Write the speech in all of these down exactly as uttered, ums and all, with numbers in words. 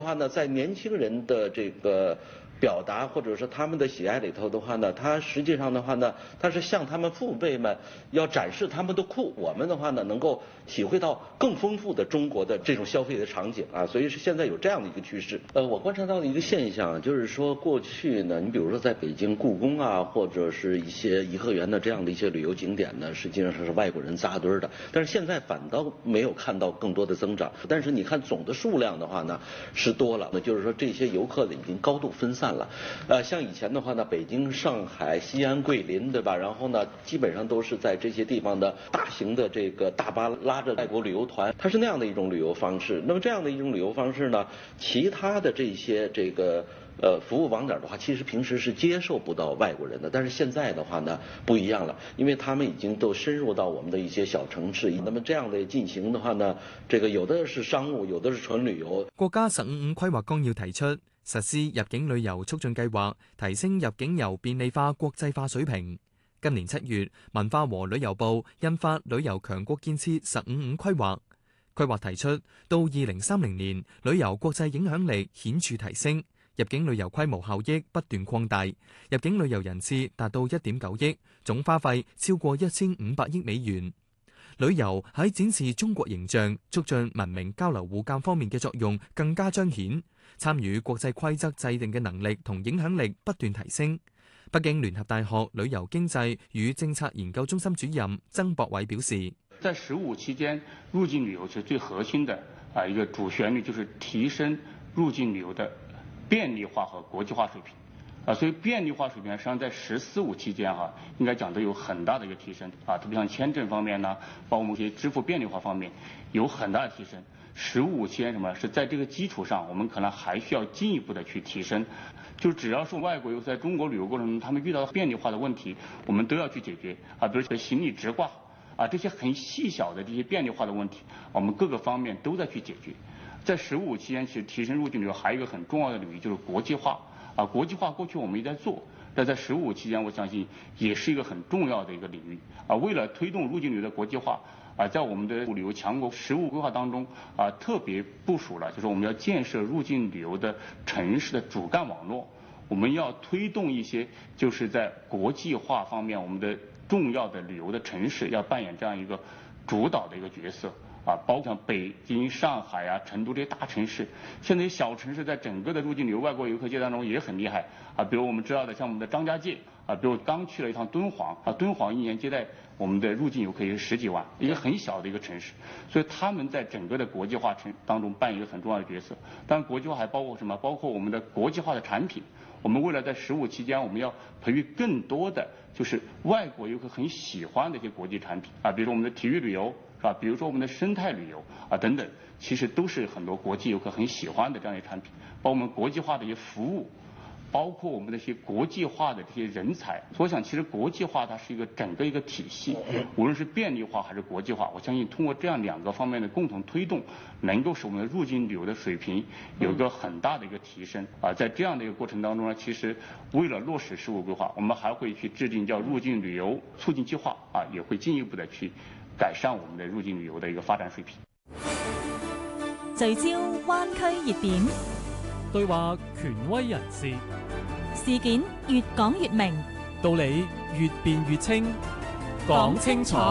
话呢，在年轻人的这个表达或者说他们的喜爱里头的话呢，他实际上的话呢，他是向他们父辈们要展示他们的酷，我们的话呢能够体会到更丰富的中国的这种消费的场景啊，所以是现在有这样的一个趋势。呃，我观察到的一个现象就是说，过去呢，你比如说在北京故宫啊，或者是一些颐和园的这样的一些旅游景点呢，实际上是外国人扎堆的，但是现在反倒没有看到更多的增长。但是你看总的数量的话呢，是多了，那就是说这些游客呢已经高度分散了。呃，像以前的话呢，北京、上海、西安、桂林，对吧？然后呢，基本上都是在这些地方的大型的这个大巴拉着外国旅游团，它是那样的一种旅游方式。那么这样的一种旅游方式呢，其他的这些这个呃服务网点的话，其实平时是接受不到外国人的。但是現在的話呢，不一樣了，因為他們已經都深入到我們的一些小城市。那麼這樣的進行的話呢，這個有的是商務，有的是純旅遊。 國家十五五規劃綱要提出，實施入境旅遊促進計劃，提升入境遊便利化、國際化水平。今年七月，文化和旅遊部印發旅遊強國建設十五五規劃，規劃提出到二零三零年，旅遊國際影響力顯著提升。入境旅遊規模效益不斷擴大，入境旅遊人次達到一點九億，總花費超過一千五百億美元。旅遊喺展示中國形象、促進文明交流互鑑方面嘅作用更加彰顯，參與國際規則制定嘅能力同影響力不斷提升。北京聯合大學旅遊經濟與政策研究中心主任曾博偉表示， 在十五期間，入境旅遊是最核心的啊一個主旋律，就是提升入境旅遊的便利化和國際化水平，啊，所以便利化水平實際上在十四五期間哈、啊，應該講都有很大的一個提升啊，特別像簽證方面呢，包括某些支付便利化方面有很大的提升。十五期間什麼是在這個基礎上，我們可能還需要進一步的去提升。就只要是外國遊客在中國旅遊過程中，他們遇到便利化的問題，我們都要去解決啊，比如說行李直掛啊，這些很細小的這些便利化的問題，我們各個方面都在去解決。在十五期間，其實提升入境旅遊還有一個很重要的領域，就是國際化啊。國際化過去我們也在做，但在十五期間，我相信也是一個很重要的一個領域啊。為了推動入境旅遊的國際化啊，在我們的旅遊強國十五規劃當中啊，特別部署了，就是我們要建設入境旅遊的城市的主幹網絡，我們要推動一些就是在國際化方面，我們的重要的旅遊的城市要扮演這樣一個主導的一個角色。啊，包括像北京、上海啊、成都這些大城市，現在小城市在整個的入境旅遊外國遊客界當中也很厲害啊。比如我們知道的，像我們的張家界啊，比如剛去了一趟敦煌啊，敦煌一年接待我們的入境遊客也是十幾萬，一個很小的一個城市，所以他們在整個的國際化城當中扮演一個很重要的角色。當然，國際化還包括什麼？包括我們的國際化的產品。我們為了在十五期間，我們要培育更多的就是外國遊客很喜歡的一些國際產品啊，比如說我們的體育旅遊。是吧？比如說我們的生態旅遊啊等等，其實都是很多國際遊客很喜歡的這樣一些產品。包括我們國際化的一些服務，包括我們的一些國際化的這些人才。所以我想，其實國際化它是一個整個一個體系，無論是便利化還是國際化，我相信通過這樣兩個方面的共同推動，能夠使我們的入境旅遊的水平有一個很大的一個提升啊。在這樣的一個過程當中呢，其實為了落實十五規劃，我們還會去制定叫入境旅遊促進計劃啊，也會進一步的去改善我們的入境旅遊的一個發展水平。 聚焦灣區熱點， 對話權威人士， 事件越講越明， 道理越辯越清，講清楚。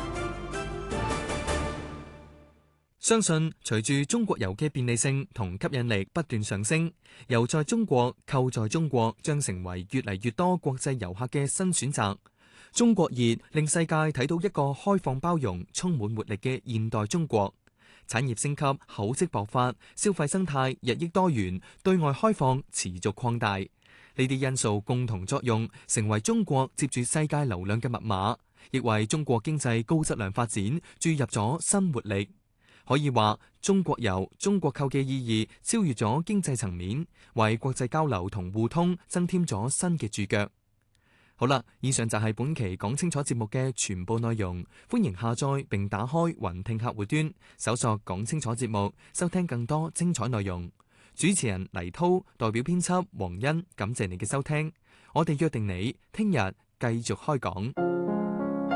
相信隨住中國遊嘅便利性同吸引力不斷上升，遊在中國、購在中國將成為越嚟越多國際遊客嘅新選擇。中國熱令世界睇到一個開放包容、充滿活力嘅現代中國，產業升級、厚積薄發，消費生態日益多元，對外開放持續擴大。呢啲因素共同作用，成為中國接住世界流量嘅密碼，亦為中國經濟高質量發展注入咗新活力。可以話，中國遊、中國購嘅意義超越咗經濟層面，為國際交流同互通增添咗新嘅注腳。好啦，以上就係本期講清楚節目嘅全部內容。歡迎下載並打開雲聽客戶端，搜索講清楚節目，收聽更多精彩內容。主持人黎濤，代表編輯黃欣，感謝你嘅收聽。我哋約定你聽日繼續開講。